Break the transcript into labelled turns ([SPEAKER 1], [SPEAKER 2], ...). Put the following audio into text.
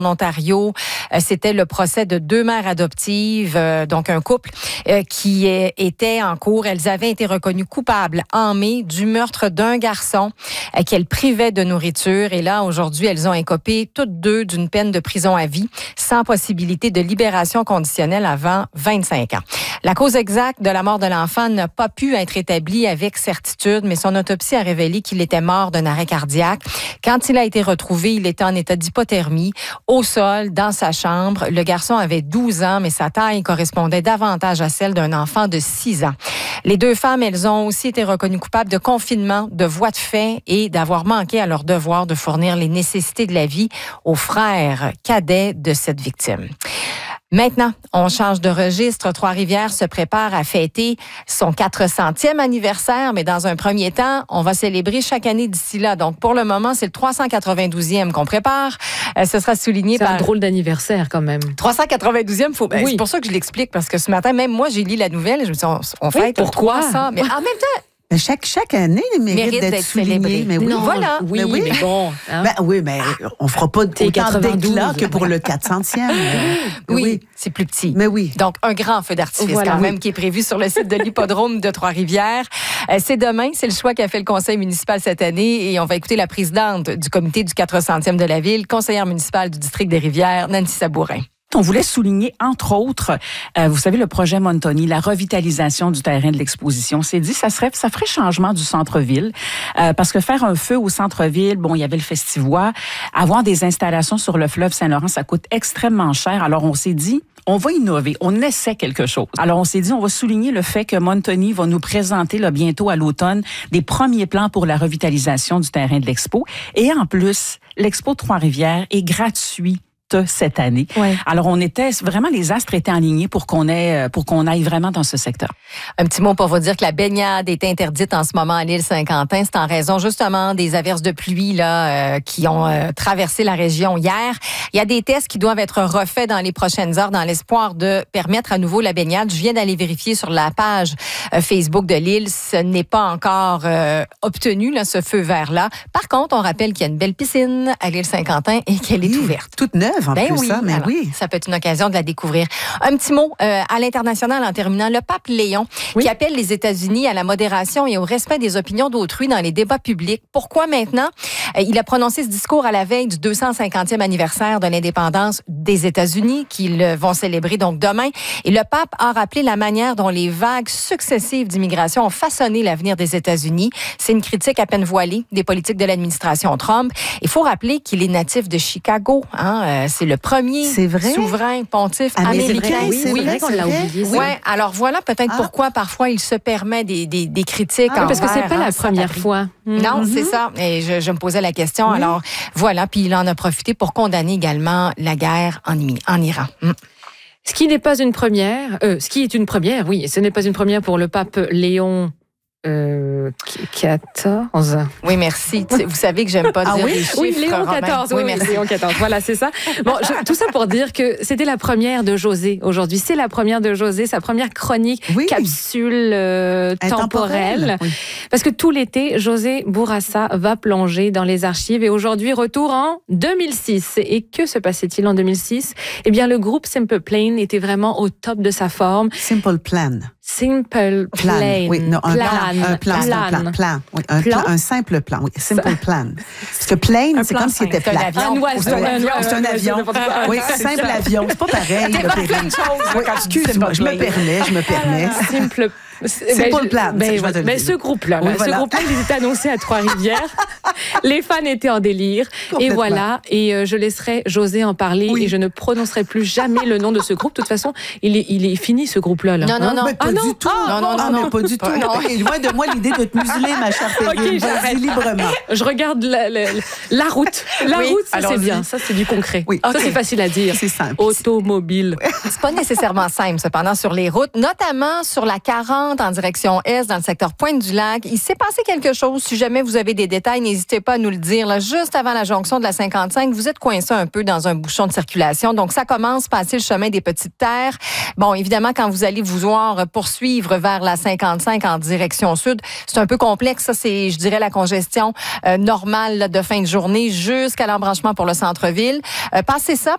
[SPEAKER 1] En Ontario, c'était le procès de deux mères adoptives, donc un couple qui était en cours. Elles avaient été reconnues coupables en mai du meurtre d'un garçon qu'elles privaient de nourriture. Et là, aujourd'hui, elles ont écopé toutes deux d'une peine de prison à vie, sans possibilité de libération conditionnelle avant 25 ans. La cause exacte de la mort de l'enfant n'a pas pu être établie avec certitude, mais son autopsie a révélé qu'il était mort d'un arrêt cardiaque. Quand il a été retrouvé, il était en état d'hypothermie, au sol, dans sa chambre. Le garçon avait 12 ans, mais sa taille correspondait davantage à celle d'un enfant de 6 ans. Les deux femmes, elles ont aussi été reconnues coupables de confinement, de voies de fait et d'avoir manqué à leur devoir de fournir les nécessités de la vie aux frères cadets de cette victime. Maintenant, on change de registre. Trois-Rivières se prépare à fêter son 400e anniversaire, mais dans un premier temps, on va célébrer chaque année d'ici là. Donc, pour le moment, c'est le 392e qu'on prépare. Ce sera souligné par...
[SPEAKER 2] C'est un drôle d'anniversaire, quand même.
[SPEAKER 1] 392e,
[SPEAKER 2] Oui.
[SPEAKER 1] C'est pour ça que je l'explique, parce que ce matin, même moi, j'ai lu la nouvelle et je me suis dit, on fête
[SPEAKER 2] pourquoi?
[SPEAKER 1] 300. Mais en même temps,
[SPEAKER 3] Mais chaque année, il mérite d'être souligné. Mais oui.
[SPEAKER 1] Non, voilà.
[SPEAKER 2] Oui, mais bon. Hein?
[SPEAKER 3] Oui, mais on fera pas autant d'éclat que pour le 400e.
[SPEAKER 1] Oui, c'est plus petit.
[SPEAKER 3] Mais oui.
[SPEAKER 1] Donc, un grand feu d'artifice
[SPEAKER 2] Voilà,
[SPEAKER 1] quand même qui est prévu sur le site de l'hippodrome de Trois-Rivières. C'est demain, c'est le choix qu'a fait le conseil municipal cette année et on va écouter la présidente du comité du 400e de la ville, conseillère municipale du district des Rivières, Nancy Sabourin.
[SPEAKER 4] On voulait souligner, entre autres, vous savez, le projet Montoni, la revitalisation du terrain de l'exposition. On s'est dit, ça ferait changement du centre-ville, parce que faire un feu au centre-ville, bon, il y avait le Festivois, avoir des installations sur le fleuve Saint-Laurent, ça coûte extrêmement cher. Alors, on s'est dit, on va innover, on essaie quelque chose. Alors, on s'est dit, on va souligner le fait que Montoni va nous présenter là, bientôt à l'automne des premiers plans pour la revitalisation du terrain de l'expo. Et en plus, l'expo Trois-Rivières est gratuit cette année.
[SPEAKER 1] Ouais.
[SPEAKER 4] Alors, les astres étaient alignés pour qu'on aille vraiment dans ce secteur.
[SPEAKER 1] Un petit mot pour vous dire que la baignade est interdite en ce moment à l'île Saint-Quentin. C'est en raison justement des averses de pluie qui ont traversé la région hier. Il y a des tests qui doivent être refaits dans les prochaines heures dans l'espoir de permettre à nouveau la baignade. Je viens d'aller vérifier sur la page Facebook de l'île. Ce n'est pas encore obtenu, là, ce feu vert-là. Par contre, on rappelle qu'il y a une belle piscine à l'île Saint-Quentin et qu'elle est ouverte.
[SPEAKER 3] Toute neuve. En plus,
[SPEAKER 1] oui,
[SPEAKER 3] ça, mais
[SPEAKER 1] alors,
[SPEAKER 3] oui.
[SPEAKER 1] Ça peut être une occasion de la découvrir. Un petit mot à l'international en terminant. Le pape Léon qui appelle les États-Unis à la modération et au respect des opinions d'autrui dans les débats publics. Pourquoi maintenant? Il a prononcé ce discours à la veille du 250e anniversaire de l'indépendance des États-Unis qu'ils vont célébrer donc demain. Et le pape a rappelé la manière dont les vagues successives d'immigration ont façonné l'avenir des États-Unis. C'est une critique à peine voilée des politiques de l'administration Trump. Il faut rappeler qu'il est natif de Chicago. C'est le premier souverain pontife américain.
[SPEAKER 3] C'est vrai
[SPEAKER 2] qu'on l'a oublié.
[SPEAKER 1] Oui, alors voilà peut-être pourquoi parfois il se permet des critiques.
[SPEAKER 2] Parce que c'est pas la première fois.
[SPEAKER 1] Non, c'est ça. Et je me posais la question. Oui. Alors voilà, puis il en a profité pour condamner également la guerre en Iran.
[SPEAKER 2] Ce qui n'est pas une première, ce qui est une première, oui, ce n'est pas une première pour le pape Léon 14.
[SPEAKER 1] Oui, merci. Vous savez que j'aime pas dire les chiffres.
[SPEAKER 2] Oui, Léon 14. Oui, merci. Léon 14. Voilà, c'est ça. Bon, tout ça pour dire que c'était la première de José aujourd'hui. C'est la première de José, sa première chronique capsule temporelle. Oui. Parce que tout l'été, José Bourassa va plonger dans les archives et aujourd'hui, retour en 2006. Et que se passait-il en 2006? Eh bien, le groupe Simple Plan était vraiment au top de sa forme.
[SPEAKER 3] Simple Plan.
[SPEAKER 2] Simple Plan.
[SPEAKER 3] Oui, non, un plan. Oui, un simple plan. Oui, simple plan. Parce que plane, c'est comme s'il était plat.
[SPEAKER 1] C'est
[SPEAKER 3] un avion. Oui, simple avion. C'est pas pareil. Excuse-moi, je me permets.
[SPEAKER 2] Simple
[SPEAKER 3] Plan.
[SPEAKER 2] Ce groupe-là, il était annoncé à Trois-Rivières. Les fans étaient en délire. Et voilà. Et je laisserai José en parler et je ne prononcerai plus jamais le nom de ce groupe. De toute façon, il est fini ce groupe-là.
[SPEAKER 1] Non.
[SPEAKER 3] Pas du tout. Non, pas du tout. Et loin de moi l'idée de te museler, ma chère Peggy. Vas-y librement.
[SPEAKER 2] Je regarde la route. La route, ça c'est bien. Ça c'est du concret. Oui. Ça c'est facile à dire.
[SPEAKER 3] C'est simple.
[SPEAKER 2] Automobile.
[SPEAKER 1] C'est pas nécessairement simple, cependant, sur les routes, notamment sur la 40 en direction Est, dans le secteur Pointe-du-Lac. Il s'est passé quelque chose. Si jamais vous avez des détails, n'hésitez pas à nous le dire. Là, juste avant la jonction de la 55, vous êtes coincé un peu dans un bouchon de circulation. Donc, ça commence passer le chemin des Petites Terres. Bon, évidemment, quand vous allez vous voir poursuivre vers la 55 en direction sud, c'est un peu complexe. Ça, c'est, je dirais, la congestion normale là, de fin de journée jusqu'à l'embranchement pour le centre-ville. Passez ça,